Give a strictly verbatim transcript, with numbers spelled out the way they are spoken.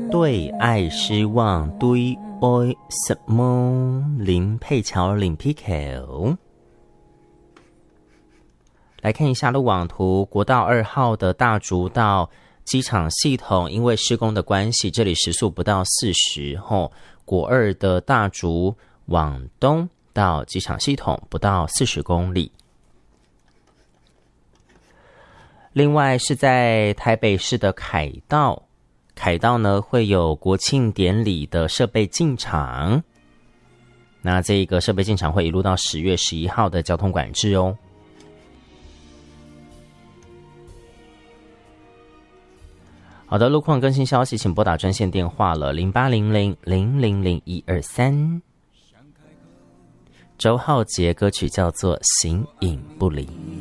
对爱失望，对爱什么？林佩乔林皮口。来看一下路网图，国道二号的大竹到机场系统，因为施工的关系，这里时速不到四十。后国二的大竹往东到机场系统不到四十公里。另外是在台北市的凯道，凯道呢会有国庆典礼的设备进场，那这个设备进场会一路到十月十一号的交通管制哦。好的，路况更新消息，请拨打专线电话了零八零零零零零一二三。周浩杰歌曲叫做《形影不离》。